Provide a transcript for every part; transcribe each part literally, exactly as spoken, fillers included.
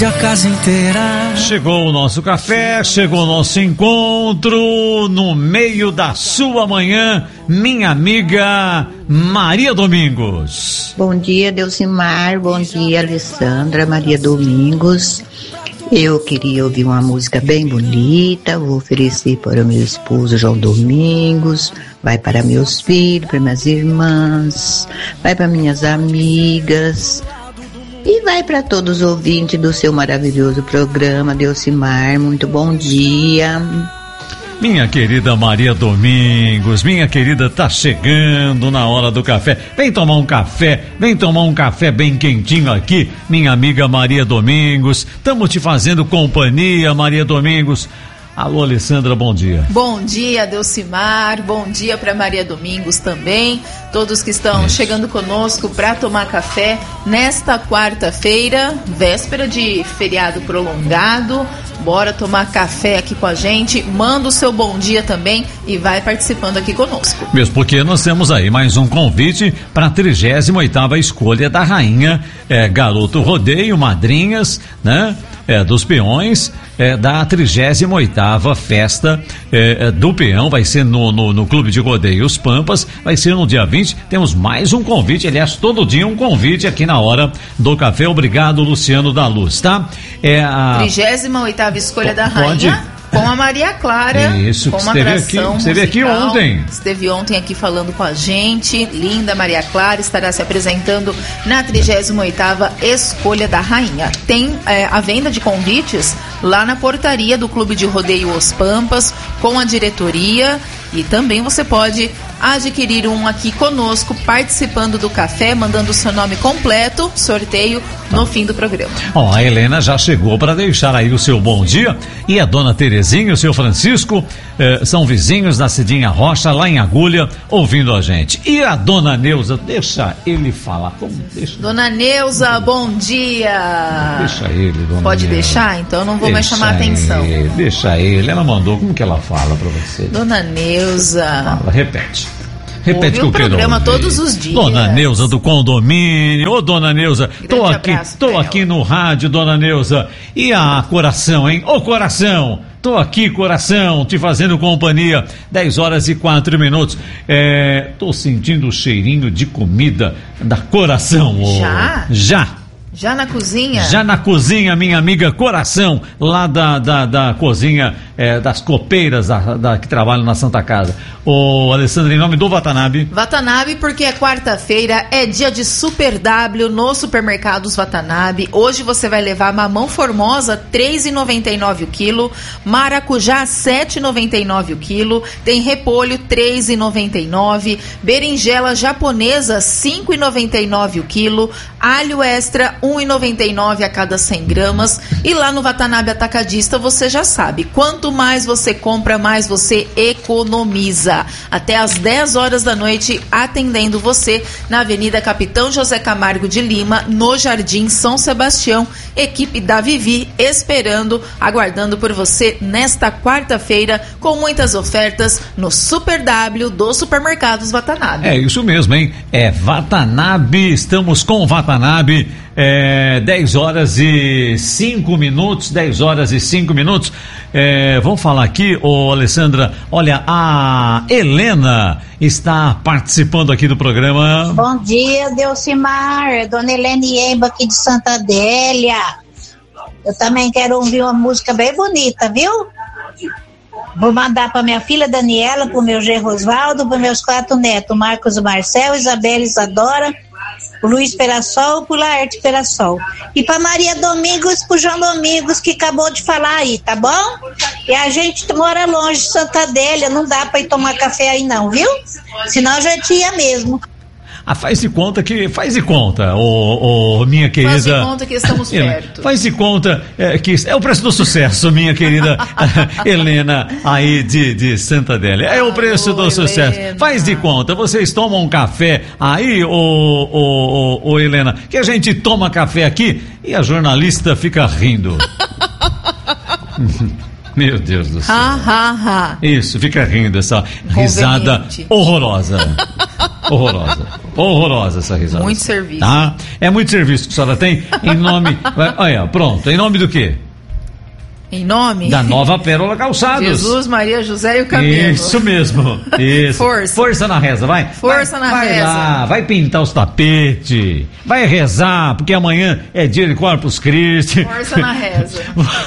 A casa inteira. Chegou o nosso café, chegou o nosso encontro no meio da sua manhã, minha amiga Maria Domingos. Bom dia, Delcimar, bom dia, Alessandra, Maria Domingos. Eu queria ouvir uma música bem bonita, vou oferecer para o meu esposo João Domingos, vai para meus filhos, para minhas irmãs, vai para minhas amigas. E vai para todos os ouvintes do seu maravilhoso programa, Delcimar, muito bom dia. Minha querida Maria Domingos, minha querida, tá chegando na hora do café. Vem tomar um café, vem tomar um café bem quentinho aqui, minha amiga Maria Domingos. Estamos te fazendo companhia, Maria Domingos. Alô, Alessandra, bom dia. Bom dia, Delcimar, bom dia para Maria Domingos também, todos que estão Isso. chegando conosco para tomar café nesta quarta-feira, véspera de feriado prolongado. Bora tomar café aqui com a gente, manda o seu bom dia também e vai participando aqui conosco. Mesmo porque nós temos aí mais um convite para a trigésima oitava escolha da rainha, é, Garoto Rodeio, madrinhas, né? É, dos peões, é, da trigésima oitava festa é, é, do peão, vai ser no, no, no Clube de Rodeio Os Pampas, vai ser no dia vinte, temos mais um convite, aliás, todo dia um convite aqui na hora do café. Obrigado, Luciano da Luz, tá? É a trigésima oitava escolha P- da pode... rainha. Com a Maria Clara, Isso, com uma esteve atração aqui, esteve aqui ontem. Esteve ontem aqui falando com a gente. Linda Maria Clara estará se apresentando na trigésima oitava Escolha da Rainha. Tem é, a venda de convites lá na portaria do Clube de Rodeio Os Pampas, com a diretoria. E também você pode adquirir um aqui conosco, participando do café, mandando o seu nome completo, sorteio no fim do programa. Ó, oh, a Helena já chegou para deixar aí o seu bom dia, e a dona Terezinha e o seu Francisco eh, são vizinhos da Cidinha Rocha, lá em Agulha, ouvindo a gente. E a dona Neuza, deixa ele falar. Como, deixa... Dona Neuza, bom dia. Deixa ele, dona Pode Neuza. deixar? Então eu não vou deixa mais chamar a atenção. Ele, deixa ele, ela mandou, como que ela fala para você? Dona Neuza. Fala, repete. Repete que eu quero. Programa todos os dias. Dona Neuza do condomínio. Ô, dona Neuza, Grande tô aqui, abraço, tô aqui no rádio, dona Neuza. E a coração, hein? Ô, coração, tô aqui, coração, te fazendo companhia. dez horas e quatro minutos. É, tô sentindo o cheirinho de comida da coração. Ô. Já? Já. Já na cozinha? Já na cozinha, minha amiga Coração, lá da, da, da cozinha é, das copeiras da, da, que trabalham na Santa Casa. Ô, Alessandra, em nome do Watanabe. Watanabe, porque é quarta-feira, é dia de Super W nos supermercados Watanabe. Hoje você vai levar mamão formosa, três reais e noventa e nove centavos o quilo, maracujá, sete reais e noventa e nove centavos o quilo, tem repolho, três reais e noventa e nove centavos, berinjela japonesa, cinco reais e noventa e nove centavos o quilo, alho extra, um real e noventa e nove centavos a cada cem gramas. E lá no Watanabe Atacadista você já sabe, quanto mais você compra, mais você economiza. Até às dez horas da noite, atendendo você na Avenida Capitão José Camargo de Lima, no Jardim São Sebastião. Equipe da Vivi esperando, aguardando por você nesta quarta-feira, com muitas ofertas no Super W dos supermercados Watanabe. É isso mesmo, hein? É Watanabe, estamos com Watanabe. É, dez horas e cinco minutos, dez horas e cinco minutos. É, vamos falar aqui, ô Alessandra, olha, a Helena está participando aqui do programa. Bom dia, Delcimar, Dona Helene Emba aqui de Santa Adélia. Eu também quero ouvir uma música bem bonita, viu? Vou mandar para minha filha Daniela, para o meu genro Osvaldo, para meus quatro netos, Marcos e Marcel, Isabela e Isadora, o Luiz Perassol, o Laerte Perassol. E para Maria Domingos, pro João Domingos, que acabou de falar aí, tá bom? E a gente mora longe de Santa Adélia, não dá para ir tomar café aí não, viu? Senão a gente ia mesmo. Ah, faz de conta que, faz de conta, ô, ô, minha querida. Faz de conta que estamos perto. Faz de conta é, que é o preço do sucesso, minha querida Helena, aí de, de Santa Adélia. É o preço Alô, do Helena. sucesso. Faz de conta, vocês tomam um café aí, ô, ô, ô, ô, Helena, que a gente toma café aqui e a jornalista fica rindo. Meu Deus do céu. Ha, ha, ha. Isso, fica rindo, essa risada horrorosa. Horrorosa. Horrorosa essa risada. Muito serviço. Tá? É muito serviço que a senhora tem em nome... Olha, pronto. Em nome do quê? Em nome? Da Nova Pérola Calçados. Jesus, Maria, José e o Camelo. Isso mesmo. Isso. Força. Força na reza, vai. Força vai, na vai reza. Lá, vai pintar os tapetes. Vai rezar, porque amanhã é dia de Corpus Christi. Força na reza.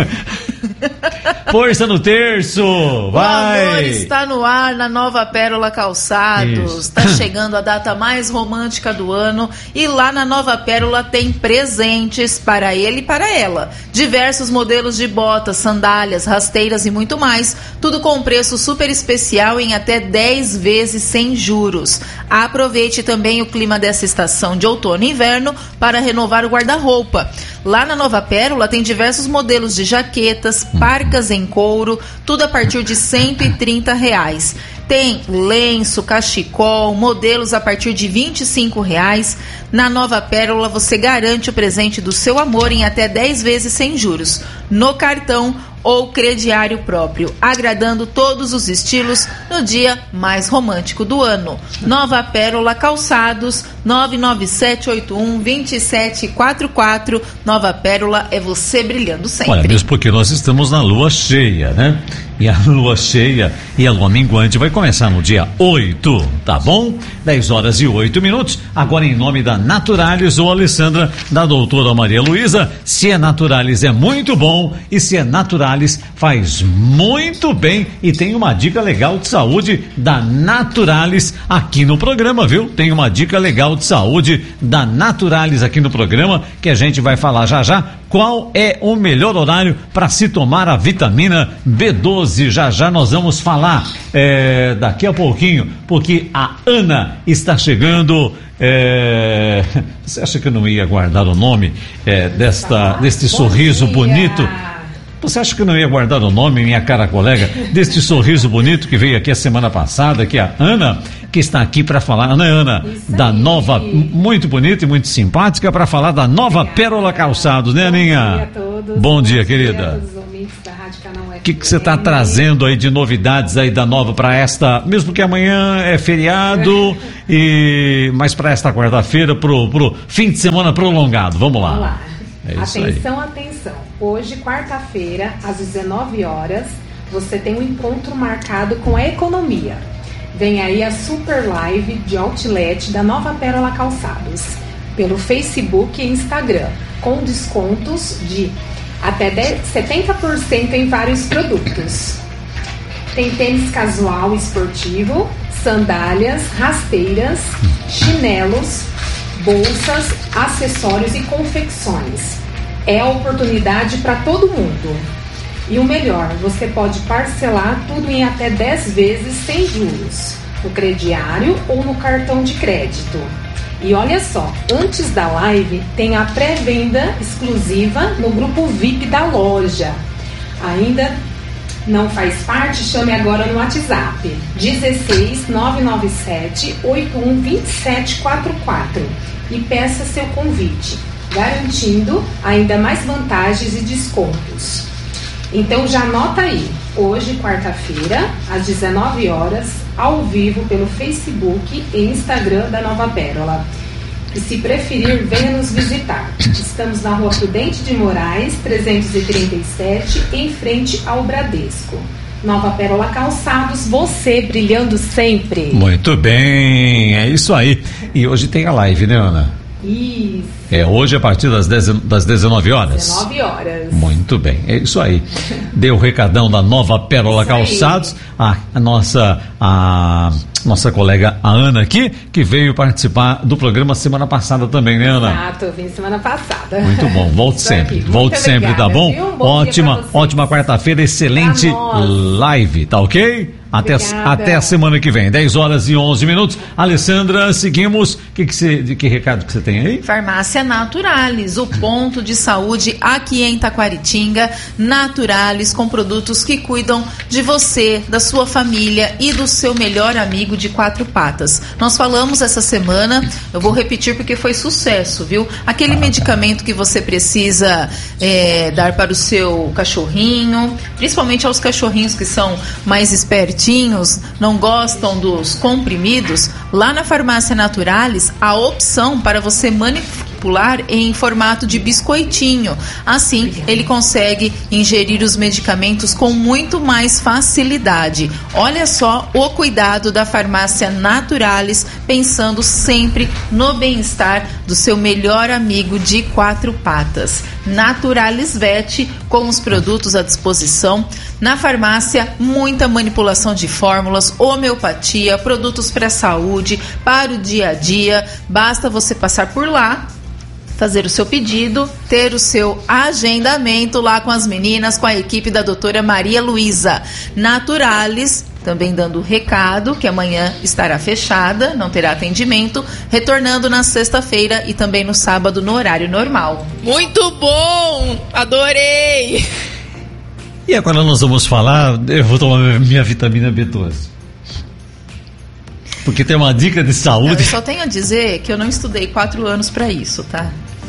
Força no terço. Vai. O amor está no ar na Nova Pérola Calçados. Está chegando a data mais romântica do ano e lá na Nova Pérola tem presentes para ele e para ela. Diversos modelos de botas, sandálias, rasteiras e muito mais. Tudo com preço super especial em até dez vezes sem juros. Aproveite também o clima dessa estação de outono e inverno para renovar o guarda-roupa. Lá na Nova Pérola tem diversos modelos de jaquetas, parcas em couro, tudo a partir de cento e trinta reais. Tem lenço, cachecol, modelos a partir de vinte e cinco reais. Na Nova Pérola você garante o presente do seu amor em até dez vezes sem juros, no cartão ou crediário próprio, agradando todos os estilos no dia mais romântico do ano. Nova Pérola Calçados, nove nove sete oito um dois sete quatro quatro. Nova Pérola é você brilhando sempre. Olha, mesmo porque nós estamos na lua cheia, né? E a lua cheia e a lua minguante vai começar no dia oito, tá bom? dez horas e oito minutos. Agora, em nome da Naturalis, ou Alessandra, da doutora Maria Luísa, se é Naturalis é muito bom e se é Naturalis faz muito bem. E tem uma dica legal de saúde da Naturalis aqui no programa, viu? Tem uma dica legal de saúde da Naturalis aqui no programa que a gente vai falar já já. Qual é o melhor horário para se tomar a vitamina B doze? Já já nós vamos falar é, daqui a pouquinho, porque a Ana está chegando. É, você acha que eu não ia guardar o nome é, desta, deste sorriso bonito? Você acha que eu não ia guardar o nome, minha cara colega, deste sorriso bonito que veio aqui a semana passada, que é a Ana, que está aqui para falar, Ana Ana, da nova, muito bonita e muito simpática, para falar da Nova Pérola Calçados, né, Aninha? Bom dia a todos. Bom dia, querida. O que que você está trazendo aí de novidades aí da Nova para esta, mesmo que amanhã é feriado, e mas para esta quarta-feira, pro, pro fim de semana prolongado, vamos lá. Vamos lá. É isso atenção, aí. atenção. Hoje, quarta-feira, às dezenove horas, você tem um encontro marcado com a economia. Vem aí a super live de outlet da Nova Pérola Calçados, pelo Facebook e Instagram, com descontos de até setenta por cento em vários produtos. Tem tênis casual esportivo, sandálias, rasteiras, chinelos, bolsas, acessórios e confecções. É a oportunidade para todo mundo. E o melhor, você pode parcelar tudo em até dez vezes sem juros, no crediário ou no cartão de crédito. E olha só, antes da live tem a pré-venda exclusiva no grupo V I P da loja. Ainda não faz parte? Chame agora no WhatsApp dezesseis nove nove sete oito um dois sete quatro quatro e peça seu convite, garantindo ainda mais vantagens e descontos. Então já anota aí, hoje, quarta-feira, às dezenove horas, ao vivo pelo Facebook e Instagram da Nova Pérola. E se preferir, venha nos visitar. Estamos na Rua Prudente de Moraes, trezentos e trinta e sete, em frente ao Bradesco. Nova Pérola Calçados, você brilhando sempre. Muito bem, é isso aí. E hoje tem a live, né, Ana? Isso. É hoje a partir das, dez, das dezenove horas? dezenove horas. Muito bem, é isso aí. Deu o recadão da Nova Pérola isso Calçados, a, a nossa a nossa colega a Ana aqui, que veio participar do programa semana passada também, né, Ana? Exato, eu vim semana passada. Muito bom, volte sempre, volte sempre, tá bom? bom ótima, ótima quarta-feira, excelente live, tá ok? Até, até a semana que vem, dez horas e onze minutos. Alessandra, seguimos. Que que você, de que recado que você tem aí? Farmácia Naturalis, o ponto de saúde aqui em Taquaritinga. Naturalis, com produtos que cuidam de você, da sua família e do seu melhor amigo de quatro patas. Nós falamos essa semana, eu vou repetir porque foi sucesso, viu? Aquele ah, medicamento que você precisa é, dar para o seu cachorrinho, principalmente aos cachorrinhos que são mais espertos quietinhos, não gostam dos comprimidos, lá na Farmácia Naturalis há opção para você manipular em formato de biscoitinho. Assim, ele consegue ingerir os medicamentos com muito mais facilidade. Olha só o cuidado da Farmácia Naturalis, pensando sempre no bem-estar do seu melhor amigo de quatro patas. Naturalis Vet, com os produtos à disposição. Na farmácia, muita manipulação de fórmulas, homeopatia, produtos para a saúde, para o dia a dia. Basta você passar por lá, fazer o seu pedido, ter o seu agendamento lá com as meninas, com a equipe da doutora Maria Luísa. Naturalis, também dando recado que amanhã estará fechada, não terá atendimento, retornando na sexta-feira e também no sábado no horário normal. Muito bom! Adorei! E agora nós vamos falar, eu vou tomar minha vitamina B doze. Porque tem uma dica de saúde. Não, eu só tenho a dizer que eu não estudei quatro anos para isso, tá?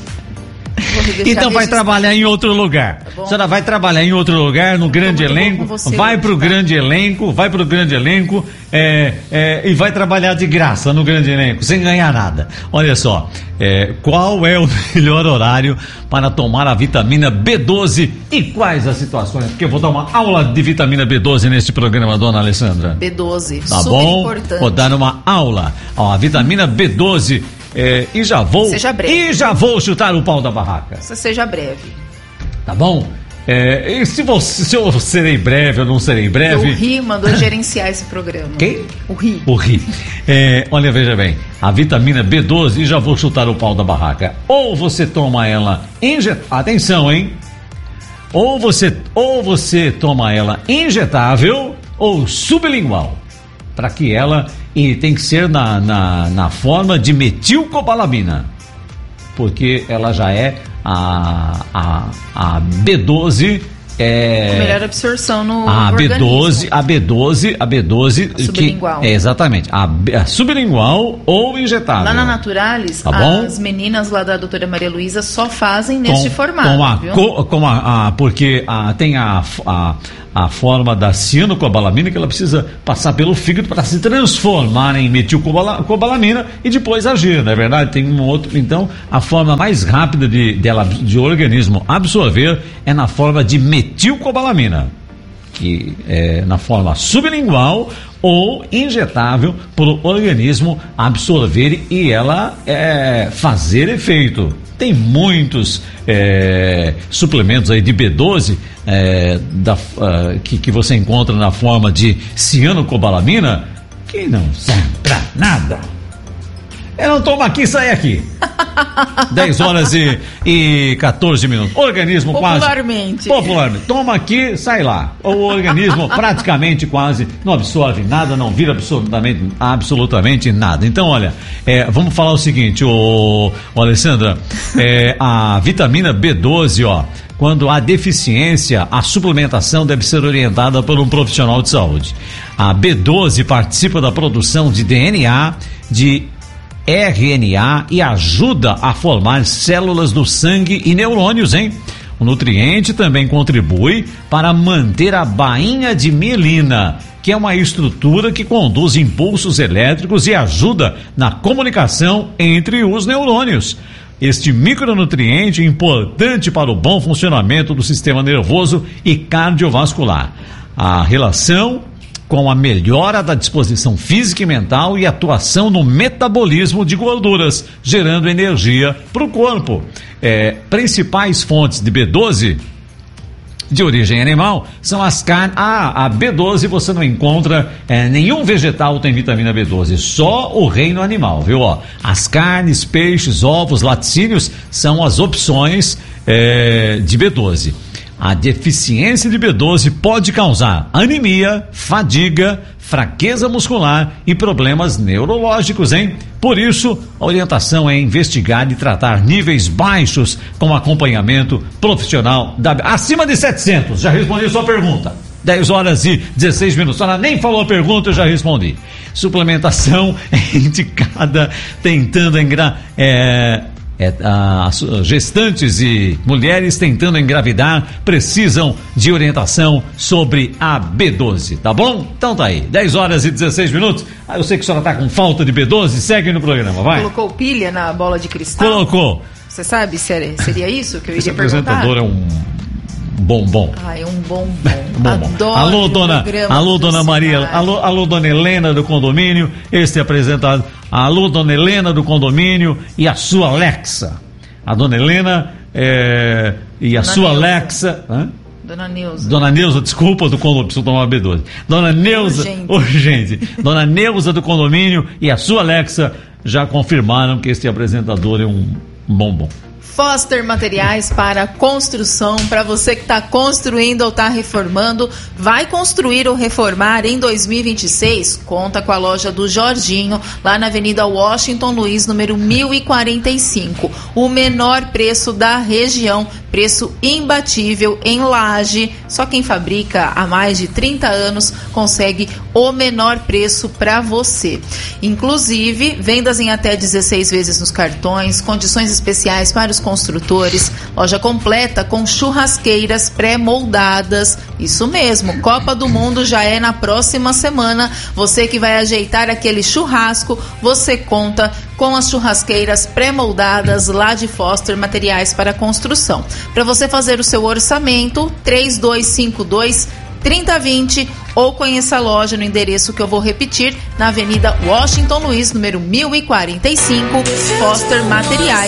Então vai trabalhar em outro lugar. Tá, a senhora vai trabalhar em outro lugar, no grande elenco, vai pro grande elenco, vai pro grande elenco é, é, e vai trabalhar de graça no grande elenco, sem ganhar nada. Olha só, é, qual é o melhor horário para tomar a vitamina B doze e quais as situações? Porque eu vou dar uma aula de vitamina B doze neste programa, dona Alessandra. B doze, tá super bom? Importante. Vou dar uma aula. Ó, a vitamina B doze. É, e já vou Seja breve. e já vou chutar o pau da barraca. Você seja breve. Tá bom? É, e se, você, se eu serei breve ou não serei breve. O Ri mandou gerenciar esse programa. Quem? O Ri. O Ri. É, olha, veja bem, a vitamina B doze, e já vou chutar o pau da barraca. Ou você toma ela injetável. Atenção, hein? Ou você, ou você toma ela injetável ou sublingual. Para que ela. E tem que ser na, na, na forma de metilcobalamina, porque ela já é a, a, a B doze. É, a melhor absorção no a organismo. B doze, a B doze, a B doze, a sublingual. Que, é, exatamente, a, a sublingual ou injetável. Lá na Naturalis, tá bom? As meninas lá da doutora Maria Luísa só fazem neste com, formato, com a, viu? Com, com a, a, porque a, tem a, a, a forma da cianocobalamina que ela precisa passar pelo fígado para se transformar em metilcobalamina e depois agir, não é verdade? Tem um outro, então a forma mais rápida de, dela, de organismo absorver é na forma de metilcobalamina, que é na forma sublingual ou injetável para o organismo absorver e ela é, fazer efeito. Tem muitos é, suplementos aí de B doze é, da, uh, que, que você encontra na forma de cianocobalamina que não serve pra nada. Eu não tomo aqui, sai aqui. dez horas e, e catorze minutos. Organismo popularmente. quase... Popularmente. Toma aqui, sai lá. O organismo praticamente quase não absorve nada, não vira absolutamente, absolutamente nada. Então, olha, é, vamos falar o seguinte, ô, ô Alessandra, é, a vitamina B doze, ó, quando há deficiência, a suplementação deve ser orientada por um profissional de saúde. A B doze participa da produção de D N A, de R N A e ajuda a formar células do sangue e neurônios, hein? O nutriente também contribui para manter a bainha de mielina, que é uma estrutura que conduz impulsos elétricos e ajuda na comunicação entre os neurônios. Este micronutriente é importante para o bom funcionamento do sistema nervoso e cardiovascular. A relação com a melhora da disposição física e mental e atuação no metabolismo de gorduras, gerando energia para o corpo. É, principais fontes de B doze de origem animal são as carnes. Ah, a B doze você não encontra, é, nenhum vegetal tem vitamina B doze, só o reino animal, viu? Ó, as carnes, peixes, ovos, laticínios são as opções é, de B doze. A deficiência de B doze pode causar anemia, fadiga, fraqueza muscular e problemas neurológicos, hein? Por isso, a orientação é investigar e tratar níveis baixos com acompanhamento profissional da... acima de setecentos. Já respondi a sua pergunta. dez horas e dezesseis minutos. Ela nem falou a pergunta, eu já respondi. Suplementação é indicada tentando engra... é... É, as gestantes e mulheres tentando engravidar precisam de orientação sobre a B doze, tá bom? Então tá aí, dez horas e dezesseis minutos. Ah, eu sei que a senhora tá com falta de B doze, segue no programa, vai. Colocou pilha na bola de cristal? Colocou. Você sabe se era, seria isso que eu iria Esse perguntar? apresentador é um bombom. Ai, um bombom. Bombom. Adoro Alô, dona, alô, dona Maria, alô, alô, dona Helena do condomínio, este apresentado. Alô, dona Helena do condomínio e a sua Alexa. A dona Helena é, e a Dona sua Neuza. Alexa. Hã? Dona Neuza. Dona Neuza, desculpa, do condomínio, preciso tomar uma B doze. Dona Neuza, Urgente. urgente. Dona Neuza do condomínio e a sua Alexa já confirmaram que este apresentador é um bombom. Foster Materiais para construção, para você que está construindo ou está reformando, vai construir ou reformar em dois mil e vinte e seis, conta com a loja do Jorginho, lá na Avenida Washington Luiz, número mil e quarenta e cinco. O menor preço da região, preço imbatível em Laje. Só quem fabrica há mais de trinta anos consegue o menor preço para você. Inclusive, vendas em até dezesseis vezes nos cartões, condições especiais para os construtores, loja completa com churrasqueiras pré-moldadas. Isso mesmo, Copa do Mundo já é na próxima semana. Você que vai ajeitar aquele churrasco, você conta com as churrasqueiras pré-moldadas lá de Foster Materiais para Construção. Para você fazer o seu orçamento, três dois cinco dois, três zero dois zero ou conheça a loja no endereço que eu vou repetir, na Avenida Washington Luiz, número mil e quarenta e cinco, Foster Materiais.